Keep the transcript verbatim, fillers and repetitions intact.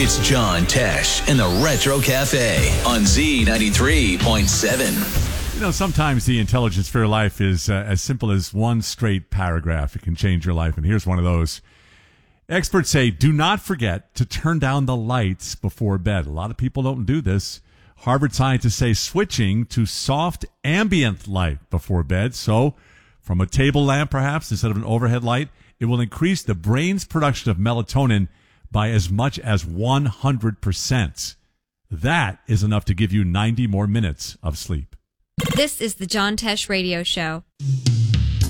It's John Tesh in the Retro Cafe on Z ninety-three point seven. You know, sometimes the intelligence for your life is uh, as simple as one straight paragraph. It can change your life, and here's one of those. Experts say, do not forget to turn down the lights before bed. A lot of people don't do this. Harvard scientists say switching to soft ambient light before bed, so from a table lamp perhaps instead of an overhead light, it will increase the brain's production of melatonin by as much as one hundred percent. That is enough to give you ninety more minutes of sleep. This is the John Tesh Radio Show.